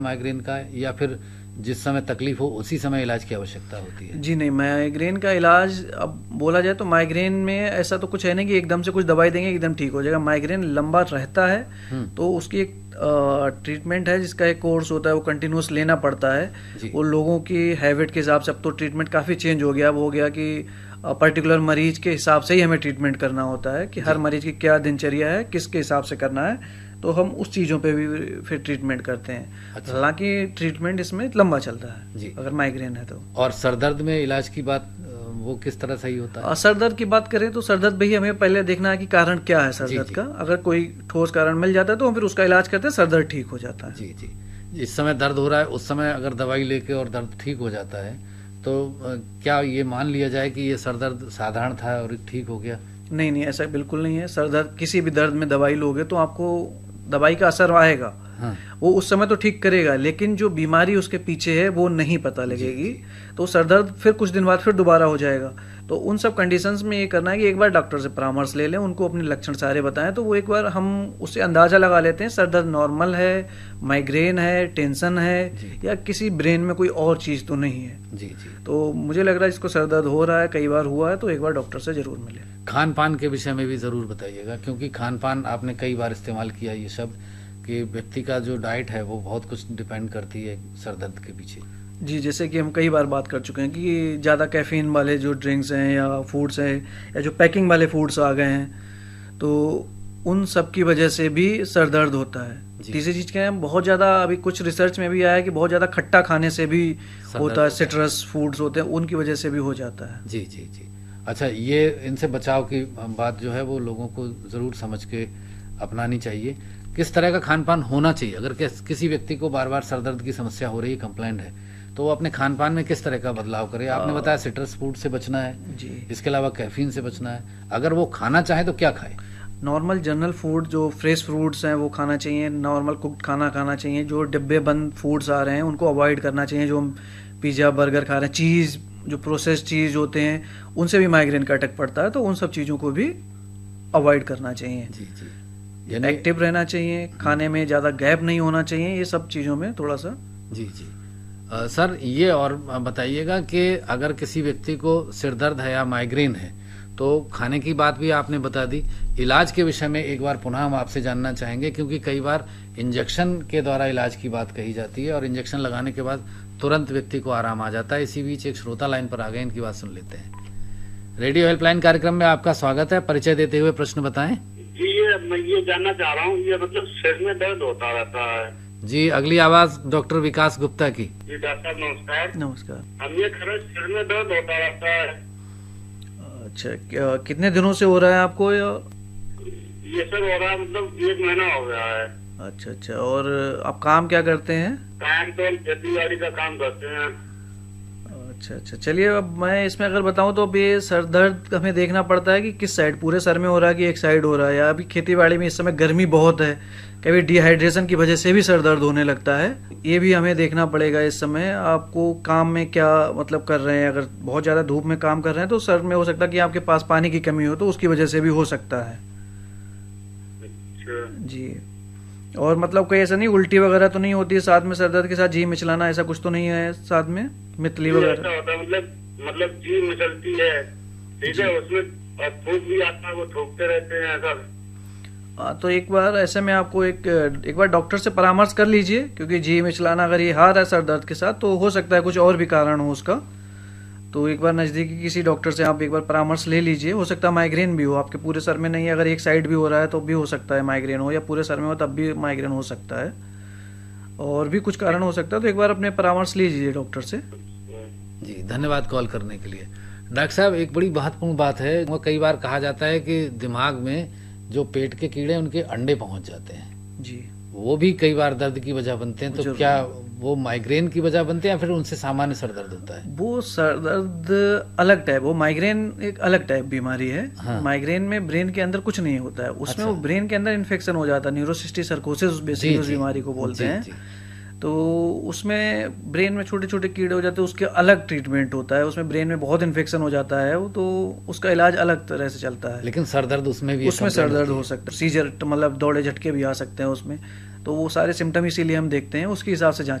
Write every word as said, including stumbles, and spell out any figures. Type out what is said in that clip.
Migraine का, या फिर जिस समय तकलीफ हो उसी समय इलाज की आवश्यकता होती है? जी नहीं, माइग्रेन का इलाज अब बोला जाए तो माइग्रेन में ऐसा तो कुछ है नहीं कि एकदम से कुछ दवाई देंगे एकदम ठीक हो जाएगा। माइग्रेन लंबा रहता है तो उसकी एक ट्रीटमेंट है जिसका एक कोर्स होता है, वो कंटिन्यूस लेना पड़ता है। वो लोगों की हैबिट के हिसाब से अब तो ट्रीटमेंट काफ़ी चेंज हो गया। अब हो गया कि पर्टिकुलर मरीज के हिसाब से ही हमें ट्रीटमेंट करना होता है कि हर मरीज की क्या दिनचर्या है, किसके हिसाब से करना है, तो हम उस चीज़ों पे भी फिर ट्रीटमेंट करते हैं। अच्छा। हालांकि ट्रीटमेंट इसमें लंबा चलता है जी, अगर माइग्रेन है तो। और सरदर्द में इलाज की बात वो किस तरह सही होता है? सरदर्द की बात करें तो सरदर्द भी हमें पहले देखना है कि कारण क्या है सरदर्द का। अगर कोई ठोस कारण मिल जाता है तो हम फिर उसका इलाज करते हैं, सरदर्द ठीक हो जाता है। जी जी। इस समय दर्द हो रहा है, उस समय अगर दवाई लेके और दर्द ठीक हो जाता है तो क्या ये मान लिया जाए कि ये सरदर्द साधारण था और ठीक हो गया? नहीं नहीं, ऐसा बिल्कुल नहीं है। सरदर्द, किसी भी दर्द में दवाई लोगे तो आपको दवाई का असर आएगा। हाँ। वो उस समय तो ठीक करेगा, लेकिन जो बीमारी उसके पीछे है वो नहीं पता लगेगी। तो सरदर्द फिर कुछ दिन बाद फिर दोबारा हो जाएगा। तो उन सब कंडीशंस में ये करना है कि एक बार डॉक्टर से परामर्श ले लें, उनको अपने लक्षण सारे बताएं तो वो एक बार हम उससे अंदाजा लगा लेते हैं सरदर्द नॉर्मल है, माइग्रेन है, टेंशन है, या किसी ब्रेन में कोई और चीज़ तो नहीं है। जी जी। तो मुझे लग रहा है इसको सरदर्द हो रहा है, कई बार हुआ है, तो एक बार डॉक्टर से जरूर मिले। खान पान के विषय में भी ज़रूर बताइएगा, क्योंकि खान पान आपने कई बार इस्तेमाल किया ये शब्द कि व्यक्ति का जो डाइट है वो बहुत कुछ डिपेंड करती है सरदर्द के पीछे। जी, जैसे कि हम कई बार बात कर चुके हैं कि ज़्यादा कैफीन वाले जो ड्रिंक्स हैं या फूड्स हैं या जो पैकिंग वाले फूड्स आ गए हैं, तो उन सब की वजह से भी सर दर्द होता है। तीसरी चीज़ क्या है, बहुत ज़्यादा अभी कुछ रिसर्च में भी आया है कि बहुत ज़्यादा खट्टा खाने से भी होता है, सिट्रस फूड्स होते हैं उनकी वजह से भी हो जाता है। जी जी जी। अच्छा, ये इनसे बचाव की बात जो है वो लोगों को ज़रूर समझ के अपनानी चाहिए। किस तरह का खान पान होना चाहिए? अगर किसी व्यक्ति को बार बार सर दर्द की समस्या हो रही है, कंप्लेंट है, तो वो अपने खान पान में किस तरह का बदलाव करे? आपने बताया सिट्रस फूड से बचना है जी, इसके अलावा कैफीन से बचना है। अगर वो खाना चाहे तो क्या खाए? नॉर्मल जनरल फूड, जो फ्रेश फ्रूट्स हैं वो खाना चाहिए, नॉर्मल कुक्ड खाना खाना चाहिए। जो डिब्बे बंद फूड्स आ रहे हैं उनको अवॉइड करना चाहिए। जो हम पिज़्ज़ा बर्गर खा रहे हैं, चीज़, जो प्रोसेस्ड चीज़ होते हैं, उनसे भी माइग्रेन का अटैक पड़ता है, तो उन सब चीज़ों को भी अवॉइड करना चाहिए। जी जी। एक्टिव रहना चाहिए, खाने में ज़्यादा गैप नहीं होना चाहिए, ये सब चीज़ों में थोड़ा सा। जी जी। आ, सर ये और बताइएगा कि अगर किसी व्यक्ति को सिर दर्द है या माइग्रेन है तो खाने की बात भी आपने बता दी, इलाज के विषय में एक बार पुनः हम आपसे जानना चाहेंगे, क्योंकि कई बार इंजेक्शन के द्वारा इलाज की बात कही जाती है और इंजेक्शन लगाने के बाद तुरंत व्यक्ति को आराम आ जाता है। इसी बीच एक श्रोता लाइन पर आ गए, इनकी बात सुन लेते हैं। रेडियो हेल्पलाइन कार्यक्रम में आपका स्वागत है, परिचय देते हुए प्रश्न बताएं। जी, ये मैं ये जानना चाह रहा हूँ, ये मतलब सिर में दर्द होता रहता है। जी, अगली आवाज डॉक्टर विकास गुप्ता की। जी डॉक्टर साहब नमस्कार। नमस्कार। हम ये खरच सिर में दर्द होता रहता है। अच्छा, कितने दिनों से हो रहा है आपको? या ये सर हो रहा है मतलब एक महीना हो गया है। अच्छा अच्छा। और आप काम क्या करते हैं? काम तो खेती बाड़ी का काम करते हैं। अच्छा अच्छा। चलिए, अब मैं इसमें अगर बताऊं तो अब ये सर दर्द हमें देखना पड़ता है कि किस साइड, पूरे सर में हो रहा है कि एक साइड हो रहा है। या अभी खेती बाड़ी में इस समय गर्मी बहुत है, कभी डिहाइड्रेशन की वजह से भी सर दर्द होने लगता है, ये भी हमें देखना पड़ेगा। इस समय आपको काम में क्या मतलब कर रहे हैं, अगर बहुत ज़्यादा धूप में काम कर रहे हैं तो सर में हो सकता है कि आपके पास पानी की कमी हो, तो उसकी वजह से भी हो सकता है। जी। और मतलब कोई ऐसा नहीं, उल्टी वगैरह तो नहीं होती है साथ में सर दर्द के साथ? जी मिचलाना ऐसा कुछ तो नहीं है साथ में, मितली वगैरह? मतलब मतलब जी मिचलती है, ठीक है, उसमें थूक भी आता है, वो थूकते रहते हैं ऐसा। आ, तो एक बार ऐसे में आपको एक एक बार डॉक्टर से परामर्श कर लीजिए, क्योंकि जी मिचलाना अगर ये हार है सर दर्द के साथ तो हो सकता है कुछ और भी कारण हो उसका। तो एक बार नज़दीकी किसी डॉक्टर से आप एक बार परामर्श ले लीजिए। हो सकता है माइग्रेन भी हो, आपके पूरे सर में नहीं, अगर एक साइड भी हो रहा है तो भी हो सकता है माइग्रेन हो, या पूरे सर में हो तब भी माइग्रेन हो सकता है, और भी कुछ कारण हो सकता है। तो एक बार अपने परामर्श लीजिए डॉक्टर से। जी, धन्यवाद कॉल करने के लिए। डॉक्टर साहब, एक बड़ी महत्वपूर्ण बात है, वो कई बार कहा जाता है कि दिमाग में जो पेट के कीड़े उनके अंडे पहुंच जाते हैं जी, वो भी कई बार दर्द की वजह बनते हैं। तो क्या वो माइग्रेन की वजह बनते हैं या फिर उनसे सामान्य सर दर्द होता है? वो सर दर्द अलग टाइप, वो माइग्रेन एक अलग टाइप बीमारी है। हाँ। माइग्रेन में ब्रेन के अंदर कुछ नहीं होता है, उसमें अच्छा। वो ब्रेन के अंदर इन्फेक्शन हो जाता है, न्यूरोसिस्टिक सर्कोसिस बेसिकली उस बीमारी को बोलते हैं। जी, तो उसमें ब्रेन में छोटे छोटे कीड़े हो जाते हैं, उसके अलग ट्रीटमेंट होता है। उसमें ब्रेन में बहुत इन्फेक्शन हो जाता है, तो उसका इलाज अलग तरह से चलता है। लेकिन सर दर्द उसमें भी उसमें सर दर्द हो सकता है, सीजर मतलब दौड़े झटके भी आ सकते हैं उसमें। तो वो सारे सिम्टम इसीलिए हम देखते हैं, उसके हिसाब से जांच